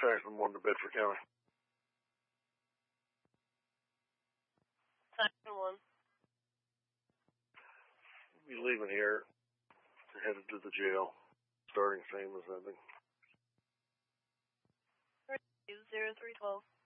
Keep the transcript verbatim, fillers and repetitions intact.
Faxman one to Bedford County. Section one. Be leaving here, headed to the jail, starting same as ending. Zero three twelve.